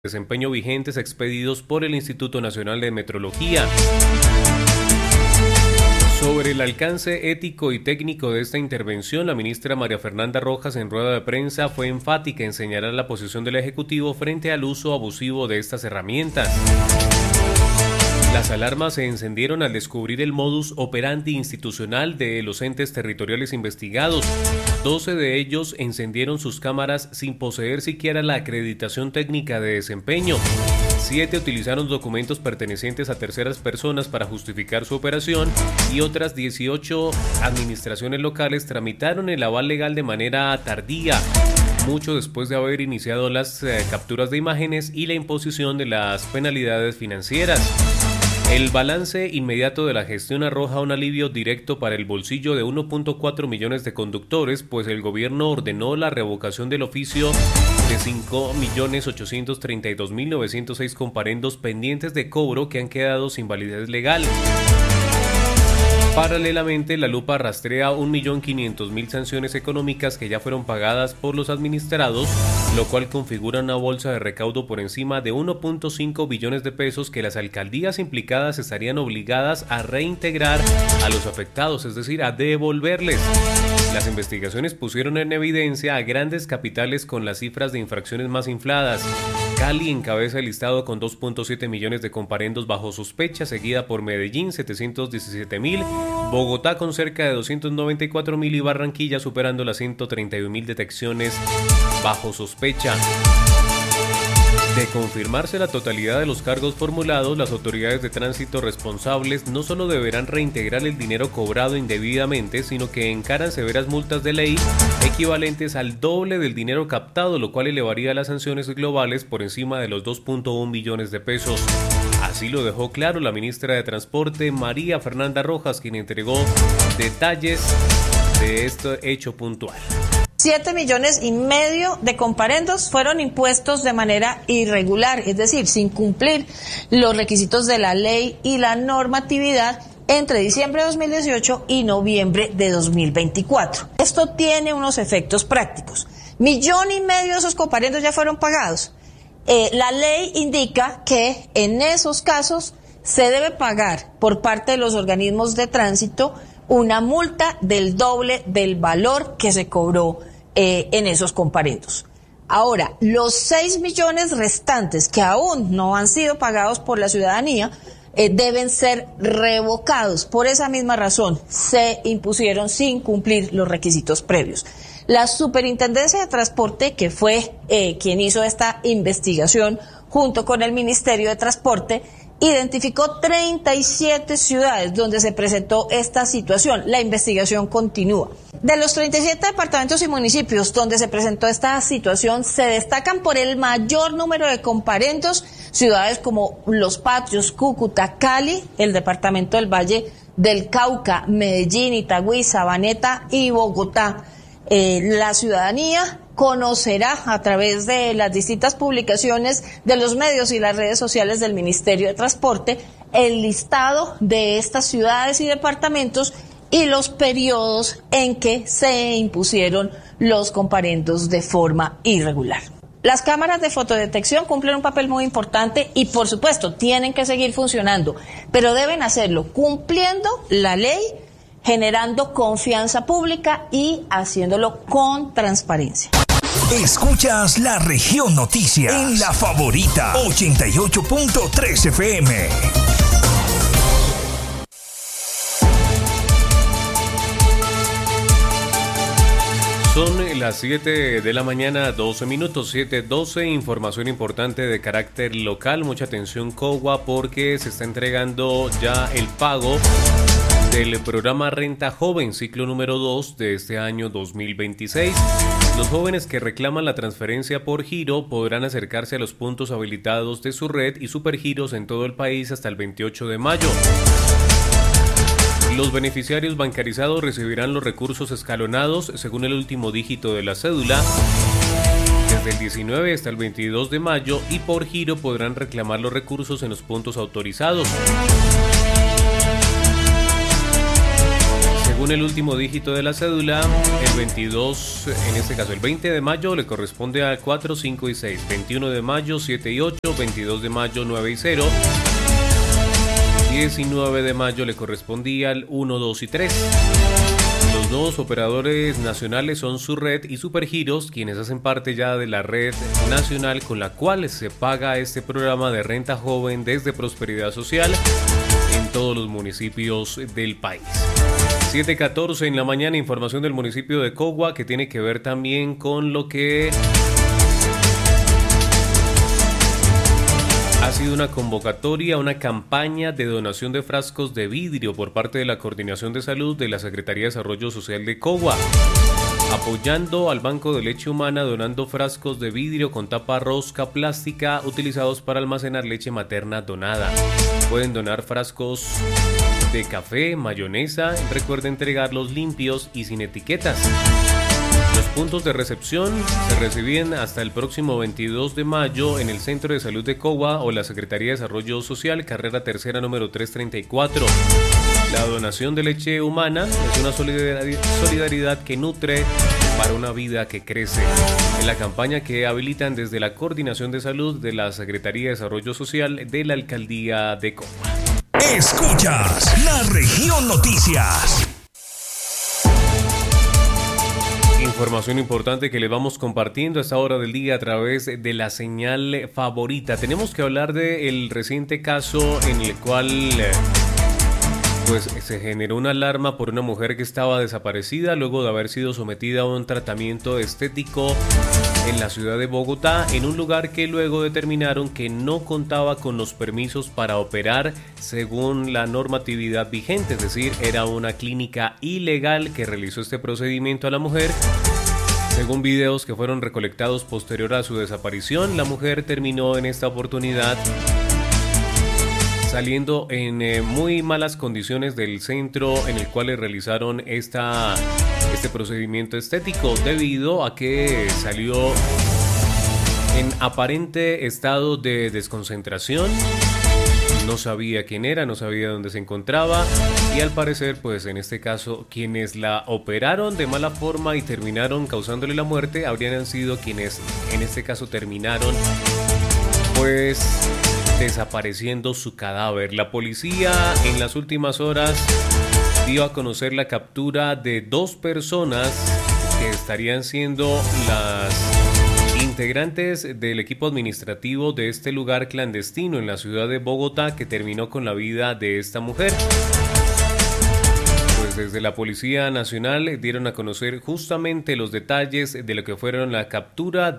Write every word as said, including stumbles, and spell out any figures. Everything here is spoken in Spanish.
desempeño vigentes expedidos por el Instituto Nacional de Metrología. Sobre el alcance ético y técnico de esta intervención, la ministra María Fernanda Rojas en rueda de prensa fue enfática en señalar la posición del Ejecutivo frente al uso abusivo de estas herramientas. Las alarmas se encendieron al descubrir el modus operandi institucional de los entes territoriales investigados. doce de ellos encendieron sus cámaras sin poseer siquiera la acreditación técnica de desempeño. siete utilizaron documentos pertenecientes a terceras personas para justificar su operación y otras dieciocho administraciones locales tramitaron el aval legal de manera tardía, mucho después de haber iniciado las eh, capturas de imágenes y la imposición de las penalidades financieras. El balance inmediato de la gestión arroja un alivio directo para el bolsillo de uno punto cuatro millones de conductores, pues el gobierno ordenó la revocación del oficio de cinco millones ochocientos treinta y dos mil novecientos seis comparendos pendientes de cobro que han quedado sin validez legal. Paralelamente, la lupa rastrea un millón quinientos mil sanciones económicas que ya fueron pagadas por los administrados, lo cual configura una bolsa de recaudo por encima de uno punto cinco billones de pesos que las alcaldías implicadas estarían obligadas a reintegrar a los afectados, es decir, a devolverles. Las investigaciones pusieron en evidencia a grandes capitales con las cifras de infracciones más infladas. Cali encabeza el listado con dos punto siete millones de comparendos bajo sospecha, seguida por Medellín, setecientos diecisiete mil, Bogotá con cerca de doscientos noventa y cuatro mil y Barranquilla superando las ciento treinta y un mil detecciones bajo sospecha. De confirmarse la totalidad de los cargos formulados, las autoridades de tránsito responsables no solo deberán reintegrar el dinero cobrado indebidamente, sino que encaran severas multas de ley equivalentes al doble del dinero captado, lo cual elevaría las sanciones globales por encima de los dos punto uno billones de pesos. Así lo dejó claro la ministra de Transporte, María Fernanda Rojas, quien entregó detalles de este hecho puntual. Siete millones y medio de comparendos fueron impuestos de manera irregular, es decir, sin cumplir los requisitos de la ley y la normatividad entre diciembre de dos mil dieciocho y noviembre de dos mil veinticuatro. Esto tiene unos efectos prácticos. Millón y medio de esos comparendos ya fueron pagados. Eh, la ley indica que en esos casos se debe pagar por parte de los organismos de tránsito una multa del doble del valor que se cobró eh, en esos comparendos. Ahora, los seis millones restantes que aún no han sido pagados por la ciudadanía eh, deben ser revocados. Por esa misma razón, se impusieron sin cumplir los requisitos previos. La Superintendencia de Transporte, que fue eh, quien hizo esta investigación junto con el Ministerio de Transporte, identificó treinta y siete ciudades donde se presentó esta situación. La investigación continúa. De los treinta y siete departamentos y municipios donde se presentó esta situación, se destacan por el mayor número de comparendos ciudades como Los Patrios, Cúcuta, Cali, el departamento del Valle del Cauca, Medellín, Itagüí, Sabaneta y Bogotá. Eh, la ciudadanía conocerá a través de las distintas publicaciones de los medios y las redes sociales del Ministerio de Transporte el listado de estas ciudades y departamentos y los periodos en que se impusieron los comparendos de forma irregular. Las cámaras de fotodetección cumplen un papel muy importante y, por supuesto, tienen que seguir funcionando, pero deben hacerlo cumpliendo la ley, generando confianza pública y haciéndolo con transparencia. Escuchas La Región Noticias en La Favorita ochenta y ocho punto tres F M. Son las siete de la mañana, doce minutos, siete doce, información importante de carácter local. Mucha atención, Cogua, porque se está entregando ya el pago del programa Renta Joven, ciclo número dos de este año dos mil veintiséis. Los jóvenes que reclaman la transferencia por giro podrán acercarse a los puntos habilitados de su red y supergiros en todo el país hasta el veintiocho de mayo. Los beneficiarios bancarizados recibirán los recursos escalonados según el último dígito de la cédula desde el diecinueve hasta el veintidós de mayo y por giro podrán reclamar los recursos en los puntos autorizados. Según el último dígito de la cédula, el veintidós, en este caso el veinte de mayo, le corresponde al cuatro, cinco y seis, veintiuno de mayo, siete y ocho, veintidós de mayo, nueve y cero, diecinueve de mayo le correspondía al uno, dos y tres. Los dos operadores nacionales son Surred y Supergiros, quienes hacen parte ya de la red nacional con la cual se paga este programa de renta joven desde Prosperidad Social en todos los municipios del país. siete catorce en la mañana, información del municipio de Cogua que tiene que ver también con lo que ha sido una convocatoria, una campaña de donación de frascos de vidrio por parte de la Coordinación de Salud de la Secretaría de Desarrollo Social de Cogua, apoyando al Banco de Leche Humana donando frascos de vidrio con tapa rosca plástica utilizados para almacenar leche materna donada. Pueden donar frascos de café, mayonesa, recuerden entregarlos limpios y sin etiquetas. Los puntos de recepción se reciben hasta el próximo veintidós de mayo en el Centro de Salud de Cogua o la Secretaría de Desarrollo Social, carrera tercera número trescientos treinta y cuatro. La donación de leche humana es una solidaridad que nutre para una vida que crece. Es la campaña que habilitan desde la Coordinación de Salud de la Secretaría de Desarrollo Social de la Alcaldía de Cogua. Escuchas La Región Noticias. Información importante que le vamos compartiendo a esta hora del día a través de la señal favorita. Tenemos que hablar del reciente caso en el cual pues se generó una alarma por una mujer que estaba desaparecida luego de haber sido sometida a un tratamiento estético en la ciudad de Bogotá, en un lugar que luego determinaron que no contaba con los permisos para operar según la normatividad vigente, es decir, era una clínica ilegal que realizó este procedimiento a la mujer. Según videos que fueron recolectados posterior a su desaparición, la mujer terminó en esta oportunidad saliendo en eh, muy malas condiciones del centro en el cual le realizaron esta, este procedimiento estético, debido a que salió en aparente estado de desconcentración. No sabía quién era, no sabía dónde se encontraba y al parecer, pues en este caso, quienes la operaron de mala forma y terminaron causándole la muerte habrían sido quienes en este caso terminaron pues desapareciendo su cadáver. La policía en las últimas horas dio a conocer la captura de dos personas que estarían siendo las integrantes del equipo administrativo de este lugar clandestino en la ciudad de Bogotá que terminó con la vida de esta mujer. Pues desde la Policía Nacional dieron a conocer justamente los detalles de lo que fueron la captura